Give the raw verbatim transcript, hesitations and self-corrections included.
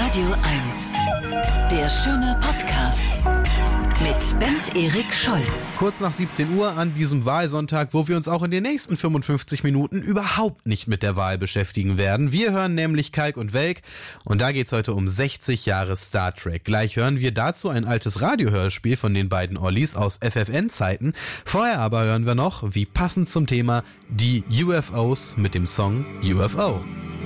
Radio eins. Der schöne Podcast mit Bent Erik Scholz. Kurz nach siebzehn Uhr an diesem Wahlsonntag, wo wir uns auch in den nächsten fünfundfünfzig Minuten überhaupt nicht mit der Wahl beschäftigen werden. Wir hören nämlich Kalk und Welk und da geht's heute um sechzig Jahre Star Trek. Gleich hören wir dazu ein altes Radiohörspiel von den beiden Ollis aus F F N-Zeiten. Vorher aber hören wir noch, wie passend zum Thema, die U F Os mit dem Song U F O.